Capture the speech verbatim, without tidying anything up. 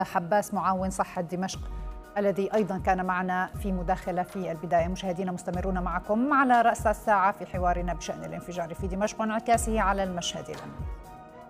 حباس معاون صحة دمشق الذي أيضا كان معنا في مداخلة في البداية. مشاهدينا مستمرون معكم على رأس الساعة في حوارنا بشأن الانفجار في دمشق وانعكاسه على المشهد الأمني.